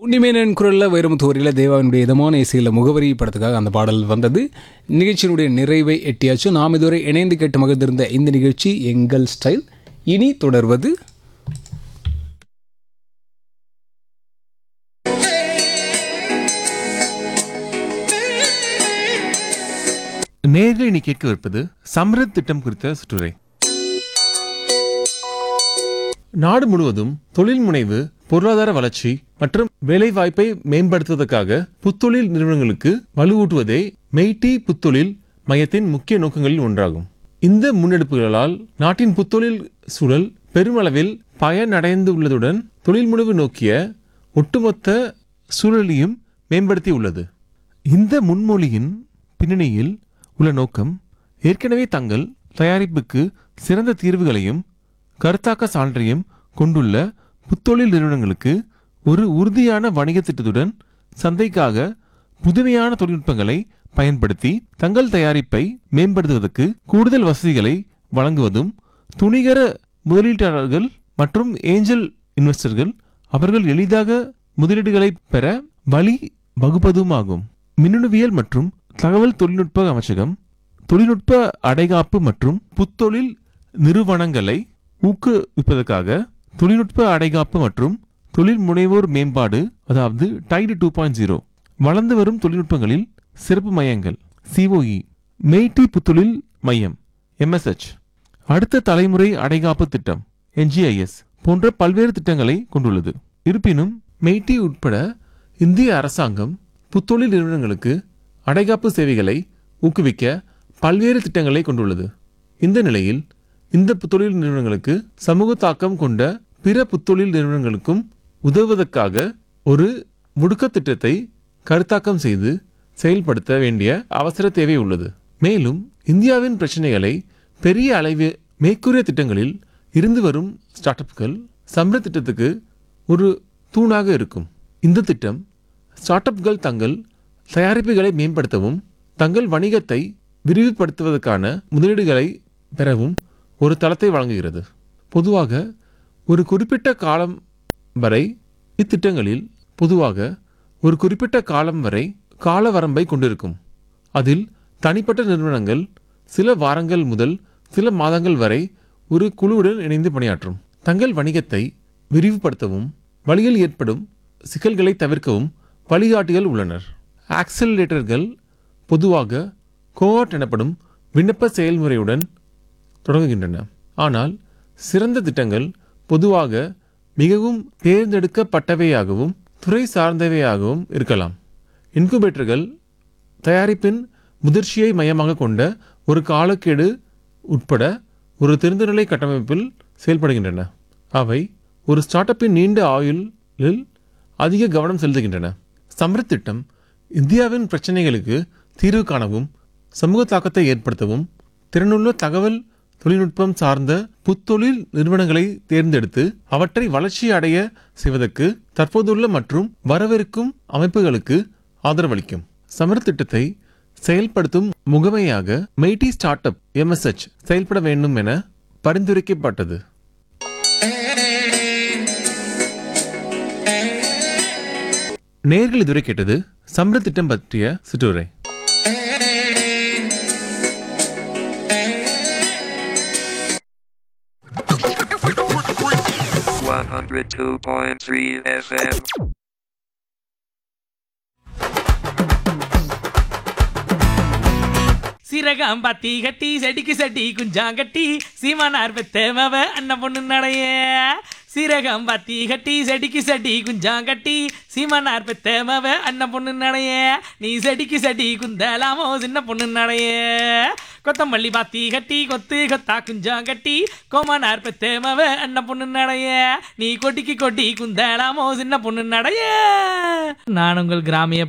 உன்னிமேனன் குரலில் வைரமுத்து வரியில் தேவாவினுடைய இதமான இசையில் முகவரி படத்துக்காக அந்த பாடல் வந்தது. நிகழ்ச்சியினுடைய நிறைவை எட்டியாச்சு. நாம் இதுவரை இணைந்து கேட்டு மகிழ்ந்திருந்த இந்த நிகழ்ச்சி எங்கள் ஸ்டைல். இனி தொடர்வது நேர்கள் இனி கேட்கவிருப்பது சம்ரித் திட்டம் குறித்த சுற்றுரை. நாடு முழுவதும் தொழில் முனைவு, பொருளாதார வளர்ச்சி மற்றும் வேலைவாய்ப்பை மேம்படுத்துவதற்காக புத்தொழில் நிறுவனங்களுக்கு வலுவூட்டுவதே மெய்டி புத்தொழில் மையத்தின் முக்கிய நோக்கங்களில் ஒன்றாகும். இந்த முன்னெடுப்புகளால் நாட்டின் புத்தொழில் சூழல் பெருமளவில் பயனடைந்துள்ளதுடன் தொழில் முனைவு நோக்கிய ஒட்டுமொத்த சூழலையும் மேம்படுத்தி உள்ளது. இந்த முன்மொழியின் பின்னணியில் உள்ள நோக்கம் ஏற்கனவே தங்கள் தயாரிப்புக்கு சிறந்த தீர்வுகளையும் கருத்தாக்க சான்றையும் கொண்டுள்ள புத்தொழில் நிறுவனங்களுக்கு ஒரு உறுதியான வணிக திட்டத்துடன் சந்தைக்காக புதுமையான தொழில்நுட்பங்களை பயன்படுத்தி தங்கள் தயாரிப்பை மேம்படுத்துவதற்கு கூடுதல் வசதிகளை வழங்குவதும், துணிகர முதலீட்டாளர்கள் மற்றும் ஏஞ்சல் இன்வெஸ்டர்கள் அவர்கள் எளிதாக முதலீடுகளை பெற வழி வகுப்பதுமாகும். மின்னணுவியல் மற்றும் தகவல் தொழில்நுட்ப அமைச்சகம் தொழில்நுட்ப அடைகாப்பு மற்றும் புத்தொழில் நிறுவனங்களை ஊக்குவிப்பதற்காக தொழில்நுட்ப அடைகாப்பு மற்றும் தொழில் முனைவோர் மேம்பாடு, அதாவது டைடு 2.0 வளர்ந்து வரும் தொழில்நுட்பங்களில் சிறப்பு மையங்கள் COE, மெய்டி புத்தொழில் மையம் MSH, அடுத்த தலைமுறை அடைகாப்பு திட்டம் NGIS போன்ற பல்வேறு திட்டங்களை கொண்டுள்ளது. இருப்பினும் மெய்டி உட்பட இந்திய அரசாங்கம் புத்தொழில் நிறுவனங்களுக்கு அடைகாப்பு சேவைகளை ஊக்குவிக்க பல்வேறு திட்டங்களை கொண்டுள்ளது. இந்த நிலையில் இந்த புத்தொழில் நிறுவனங்களுக்கு சமூக தாக்கம் கொண்ட பிற புத்தொழில் நிறுவனங்களுக்கும் உதவுவதற்காக ஒரு முடுக்க திட்டத்தை கருத்தாக்கம் செய்து செயல்படுத்த வேண்டிய அவசர தேவை உள்ளது. மேலும் இந்தியாவின் பிரச்சனைகளை பெரிய அளவு மேற்கூறிய திட்டங்களில் இருந்து வரும் ஸ்டார்ட் அப்கள் சம்ரித் திட்டத்துக்கு ஒரு தூணாக இருக்கும். இந்த திட்டம் ஸ்டார்ட் அப்கள் தங்கள் தயாரிப்புகளை மேம்படுத்தவும் தங்கள் வணிகத்தை விரிவுபடுத்துவதற்கான முதலீடுகளை பெறவும் ஒரு தளத்தை வழங்குகிறது. பொதுவாக ஒரு குறிப்பிட்ட காலம் வரை இத்திட்டங்களில் கால வரம்பை கொண்டிருக்கும். அதில் தனிப்பட்ட நிறுவனங்கள் சில வாரங்கள் முதல் சில மாதங்கள் வரை ஒரு குழுவுடன் இணைந்து பணியாற்றும். தங்கள் வணிகத்தை விரிவுபடுத்தவும் வழியில் ஏற்படும் சிக்கல்களை தவிர்க்கவும் வழிகாட்டிகள் உள்ளனர். ஆக்சலரேட்டர்கள் பொதுவாக கோஆர்ட் எனப்படும் விண்ணப்ப செயல்முறையுடன் தொடங்குகின்றன. ஆனால் சிறந்த திட்டங்கள் பொதுவாக மிகவும் தேர்ந்தெடுக்கப்பட்டவையாகவும் துறை சார்ந்தவையாகவும் இருக்கலாம். இன்குபேட்டர்கள் தயாரிப்பின் முதிர்ச்சியை மையமாக கொண்ட ஒரு காலக்கெடு உட்பட ஒரு திறந்தநிலை கட்டமைப்பில் செயல்படுகின்றன. அவை ஒரு ஸ்டார்ட் அப்பின் நீண்ட ஆயுளில் அதிக கவனம் செலுத்துகின்றன. சம்ரித் திட்டம் இந்தியாவின் பிரச்சனைகளுக்கு தீர்வு காணவும் சமூக தாக்கத்தை ஏற்படுத்தவும் திறனுள்ள தகவல் தொழில்நுட்பம் சார்ந்த புத்தொழில் நிறுவனங்களை தேர்ந்தெடுத்து அவற்றை வளர்ச்சி அடைய செய்வதற்கு தற்போதுள்ள மற்றும் வரவிருக்கும் அமைப்புகளுக்கு ஆதரவளிக்கும். சம்ரித் திட்டத்தை செயல்படுத்தும் முகமையாக மெய்டி ஸ்டார்ட் அப் MSH செயல்பட வேண்டும் என பரிந்துரைக்கப்பட்டது. நேர்கள் இதுவரை கேட்டது சம்ரித் திட்டம் பற்றிய சிற்றுரை. சீரகம் பத்தி கட்டி செடிக்கு செடி குஞ்சாங்கட்டி சீமானார் பெத்தேமவ அண்ணன் பொண்ணு நடைய. சீரகம் பத்தி கட்டி செடிக்கு செடி குஞ்சாங்கட்டி சீமானார் பெத்தேமவ அண்ணன் பொண்ணு நடைய. நீ செடிக்கு செடி குந்தலாமோ சின்ன பொண்ணு நடைய. கொத்தமல்லி பாத்தி கட்டி கொத்து கொத்தா குஞ்சாங்கட்டி கோமானார் பெத்தேமவ அண்ணன் பொண்ணு நடைய. நீ கொட்டிக்கு கொட்டி குந்தலாமோ சின்ன பொண்ணு நடைய. நான் உங்கள் கிராமிய